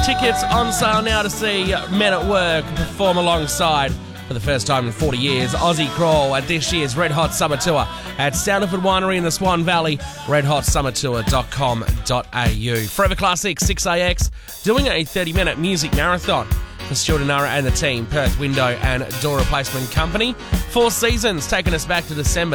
Tickets on sale now to see Men at Work perform alongside, for the first time in 40 years, Aussie Crawl at this year's Red Hot Summer Tour at Standerford Winery in the Swan Valley, redhotsummertour.com.au. Forever Classics 6AX doing a 30-minute music marathon for Stuart and Nara and the team, Perth Window and Door Replacement Company. 4 Seasons taking us back to December